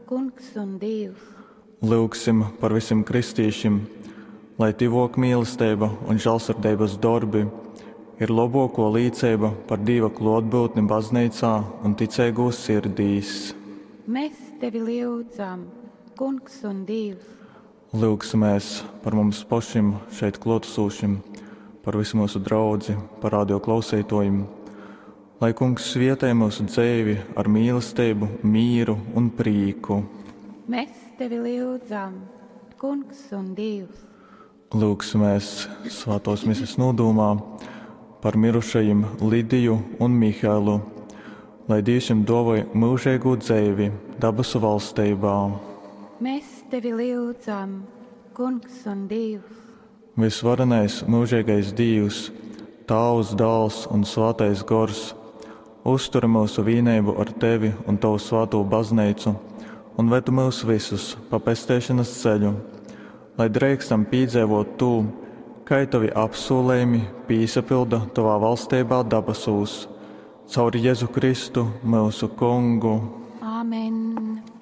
Kungs un Dievs. Lūgsim par visiem kristiešiem, lai tivok mīlestība un žēlsirdības darbi ir labāko līdzība par Dieva klātbūtni baznīcā un ticīgos sirdīs. Mēs tevi lūdzam, Kungs un Dievs. Lūgsimies par mums pašiem šeit klātesošiem, par visu mūsu draudzi, par radio klausītājiem, lai Kungs svietē mūsu dzīvi ar mīlestību, mīru un prieku. Mēs tevi lūdzam, Kungs un Dievs. Lūgsimies svētos misijas nodomā par mirušajiem Lidiju un Mihailu, lai Dievs viņiem dāvāj mūžīgu dzīvi dabasu valstībā. Mēs tevi lūdzam, Kungs un Dievs. Visvarenais mūžīgais Dievs, Tavs Dēls un Svētais Gars, uztur mūsu vienību ar Tevi un Tavu svēto baznīcu un vedu mūs visus pa pestīšanas ceļu, lai drīkstam piedzīvot to, kā Tavi apsolījumi piesapilda Tavā valstībā dabasūs, caur Jēzu Kristu, mūsu Kungu. Āmen.